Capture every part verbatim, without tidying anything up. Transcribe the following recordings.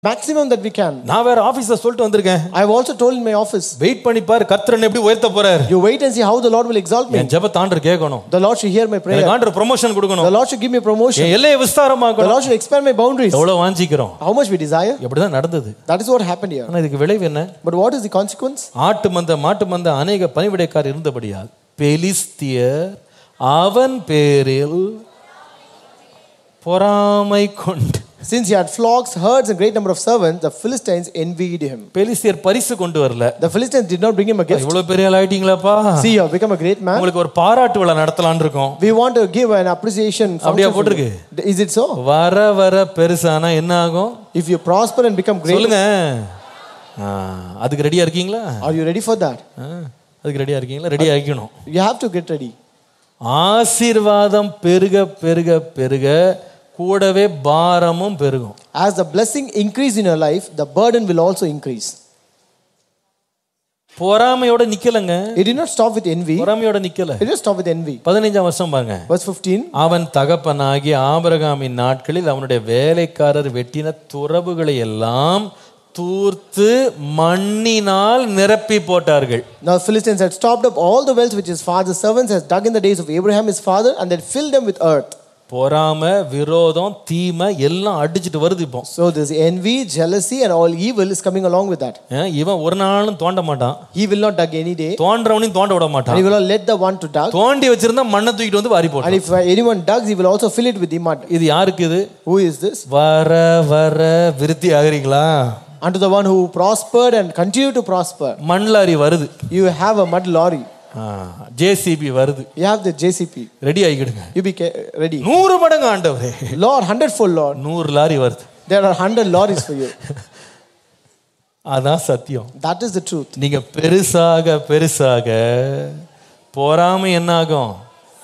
maximum that we can. நான் வேற ஆபீஸ்ல சொல்லிட்டு வந்திருக்கேன். I have also told in my office. Wait பண்ணி பாரு கர்த்தர் என்ன எப்படி உயர்த்த போறார். You wait and see how the Lord will exalt me. என் ஜெபத்தை ஆண்டவர் கேட்கணும். The Lord should hear my prayer. எனக்கு ஆண்டவர் ப்ரமோஷன் கொடுக்கணும். The Lord should give me promotion. என் எல்லையை விஸ்தாரமாக்கணும். The Lord should expand my boundaries. எவ்வளவு வாஞ்சிக்கிறோம். How much we desire. இப்படி தான் நடந்தது. That is what happened here. ஆனா இதுக்கு விளைவு என்ன? But what is the consequence? ஆட்டு மந்த மாட்டு மந்த அநேக பணிவிடைக்காரர் இருந்தபடியால் பெலிஸ்தியர் அவன் பேரில் பொறாமை கொண்டு, since he had flocks, herds and great number of servants, the Philistines envied him. பெலிஸ்தியர் பரிசு கொண்டு வரல. The Philistines did not bring him a gift. இவ்வளவு பெரிய ஆள் ஆயிட்டீங்களாப்பா. See, you have become a great man. உங்களுக்கு ஒரு பாராட்டு விழா நடத்தலாம்னு இருக்கோம். We want to give an appreciation function. அப்படியே போட்டுருக்கு. Is it so? வர வர பெருசானா என்ன ஆகும்? If you prosper and become great. சொல்லுங்க. அதுக்கு ரெடியா இருக்கீங்களா? Are you ready for that? அதுக்கு ரெடியா இருக்கீங்களா? Ready ஆகிக்கணும். You have to get ready. ஆசீர்வாதம் பெருக பெருக பெருக கூடவே பாரமும் பெருகும். As the blessing increase in your life, the burden will also increase. பொறாமையோட நிக்கலங்க. It did not stop with envy. பொறாமையோட நிக்கல. It did not stop with envy. பதினைந்தாம் வருஷம் பாருங்க. Verse fifteen. அவன் தகப்பனாகிய ஆபிரகாமின் நாட்களில் அவனுடைய வேலைக்காரர் வெட்டின துறவுகளை எல்லாம் தூர்த்து மண்ணினால் நிரப்பி போட்டார்கள். Now Philistines had stopped up all the wells which his father's servants had dug in the days of Abraham his father, and they filled them with earth. பொறாமை, விரோதம், தீமை எல்லாம் அடிச்சிட்டு வருது இப்போ. So this envy, jealousy and all evil is coming along with that. இவன் ஒரு நாளும் தோண்ட மாட்டான். He will not dug any day. தோன்றவனையும் தோண்ட விட மாட்டான். And he will not let the one to dug. தோண்டி வச்சிருந்தா மண்ணை தூக்கிட்டு வந்து வாரி போட்டான். And if anyone digs, he will also fill it with the mud. இது யாருக்கு இது? Who is this? வர வர விருத்தி ஆகிறீங்களா? Unto the one who prospered and continue to prosper. மண் லாரி வருது. You have a mud lorry. JCB வருது. You have the J C P. Ready ஆகிடுங்க. You be ready. நூறு மடங்கு ஆண்டவரே. Lord, hundredfold Lord. நூறு லாரி வருது. There are hundred lorries for you. அதான் சத்தியம். That is the truth. நீங்க பெருசாக பெருசாக பொறாமை என்ன ஆகும்?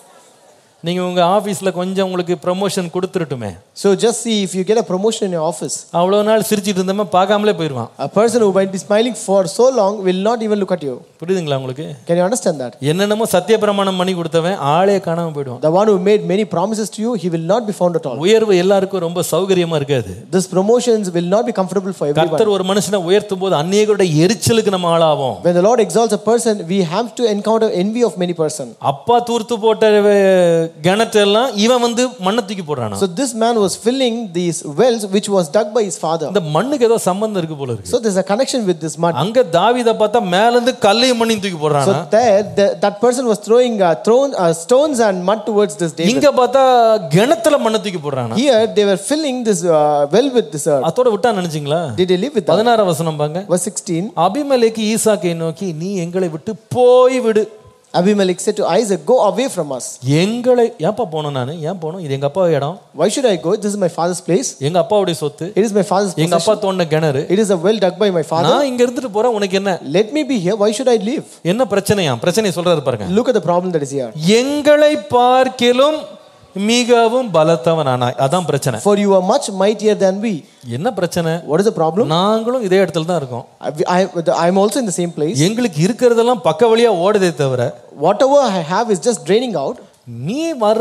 நீங்க உங்க ஆபீஸ்ல கொஞ்சம் உங்களுக்கு promotion கொடுத்துறட்டுமே. So just see, if you get a promotion in your office, அவ்வளவு நாள் சிரிச்சிட்டு இருந்தமே பார்க்காமலே போயிடுவான். A person who might be smiling for so long will not even look at you. புரியுதுங்களா உங்களுக்கு? Can you understand that? என்னென்னமோ சத்திய பிரமாணம் பண்ணி கொடுத்தவன் ஆளே காணாம போய்டுவான். The one who made many promises to you, he will not be found at all. உயர்வு எல்லாருக்கும் ரொம்ப சௌகரியமா இருக்காது. This promotions will not be comfortable for everyone. கர்த்தர் ஒரு மனுஷனை உயர்த்தும்போது அநேகருடைய எரிச்சலுக்கு நம்ம ஆளாவோம். When the Lord exalts a person, we have to encounter envy of many person. அப்பா தூர்த்து போட்ட கிணற்றெல்லாம் இவன் வந்து மண்ணை தூக்கி போடுறானா. So this man was filling these wells which was dug by his father. இந்த மண்ணுக்கு ஏதோ சம்பந்தம் இருக்கு போல இருக்கு. So there's a connection with this mud. அங்க தாவீதை பார்த்தா மேல இருந்து கல்லையும் மண்ணையும் தூக்கி போடுறானா. So there the, that person was throwing uh, thrown uh, stones and mud towards this David. இங்க பார்த்தா கிணத்துல மண்ணை தூக்கி போடுறானா. Here they were filling this uh, well with this earth. அதோட விட்டா நினைச்சீங்களா? Did they live with that? பதினாறாம் வசனம் பாருங்க. Verse sixteen. அபிமெலேக்கு ஈசாக்கை நோக்கி நீ எங்களை விட்டு போய் விடு. Abimelech said to Isaac, go away from us. எங்களை ஏப்பா போணும் நானு? ஏன் போணும்? இது எங்க அப்பா இடம். Why should I go? This is my father's place. எங்க அப்பாவுடைய சொத்து. It is my father's possession. எங்க அப்பா தோண்ட கிணறு. It is a well dug by my father. நான் இங்க இருந்துட்டு போறேன், உனக்கு என்ன? Let me be here. Why should I leave? என்ன பிரச்சனையா? பிரச்சனை சொல்றாரு பாருங்க. Look at the problem that is here. எங்களை பார்க்கிலும் மிகவும் பலத்தவனானாய். அதான் பிரச்சனை. For you are much mightier than we. என்ன பிரச்சனை? What is the problem? நாங்களும் இதே இடத்துல தான் இருக்கோம். I I am also in the same place. எங்களுக்கு இருக்குறதெல்லாம் பக்க வழியா ஓடுதே தவிர whatever I have is just draining out. நீ வர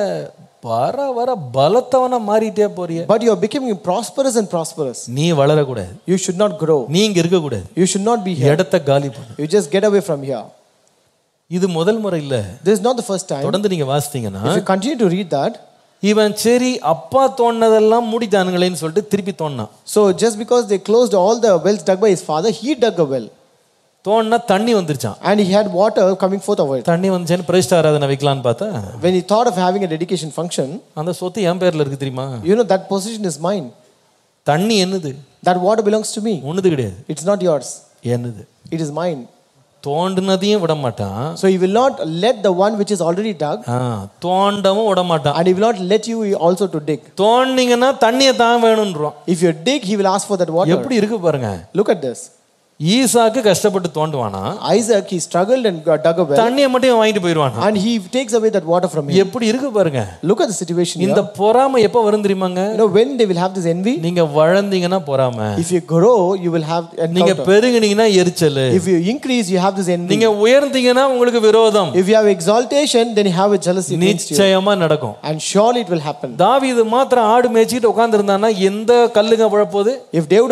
வர வர பலத்தவனா மாறிட்டே போறியே. But you are becoming prosperous and prosperous. நீ வளர கூடாது. You should not grow. நீ இங்க இருக்க கூடாது. You should not be here. இடத்தை காலி பண்ணு. You just get away from here. இது முதல் முறை இல்ல. This is not the first time. தொடர்ந்து நீங்க வாசித்தீங்கன்னா if you continue to read that, இவன் சரி அப்பா தோண்டதெல்லாம் மூடிட்டானுங்களேன்னு சொல்லிட்டு திருப்பி தோண்டான். So just because they closed all the wells dug by his father, he dug a well. தோண்டனா தண்ணி வந்துருச்சான். And he had water coming forth of it. தண்ணி வந்துச்சேன்னு பிரதிஷ்டை ஆராதனை வைக்கலாம்னு பார்த்தா, when he thought of having a dedication function, அந்த சொத்து என் பேர்ல இருக்கு தெரியுமா? You know that position is mine. தண்ணி என்னது? That water belongs to me. உனது கிடையாது. It's not yours. என்னது? It is mine. தோண்டனதையும் விட மாட்டான். So he will not let the one which is already dug. தோண்டவும் விட மாட்டான். And he will not let you also to dig. தோண்டிங்கன்னா தண்ணியை தான் வேணும்ன்றான். If you dig, he will ask for that water. எப்படி இருக்கு பாருங்க. Look at this. ஈசாக்கு கஷ்டப்பட்டு தோண்டுவானா, Isaac, he struggled and got- dug a well, தண்ணியை மட்டும் வாங்கிட்டு போயிடுவானா. and he takes away that water from him. எப்படி இருக்கு பாருங்க. Look at the situation here. இந்த பொறாமை எப்ப வரும் தெரியுமாங்க? You know, when they will have this envy, நீங்க வளர்ந்தீங்கன்னா பொறாமை, if you grow, you will have நீங்க encounter. பெருகுனீங்கன்னா எரிச்சல், If you increase, you have this envy. நீங்க உயர்ந்தீங்கன்னா உங்களுக்கு விரோதம் If you have exaltation, then you have a jealousy against you. நிச்சயமா நடக்கும். And surely it will happen. தாவீது மாத்திரம் ஆடு மேய்ச்சிட்டு உட்கார்ந்து இருந்தானா எந்த கல்லுங்க விழப்போகுது? If David